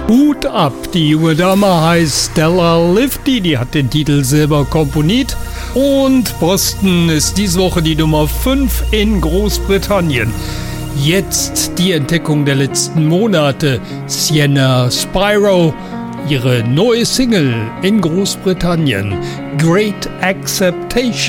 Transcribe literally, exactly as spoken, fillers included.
Hut ab, die junge Dame heißt Stella Lively, die hat den Titel selber komponiert. Und Boston ist diese Woche die Nummer fünf in Großbritannien. Jetzt die Entdeckung der letzten Monate. Sienna Spiro, ihre neue Single in Großbritannien. Great Acceptation.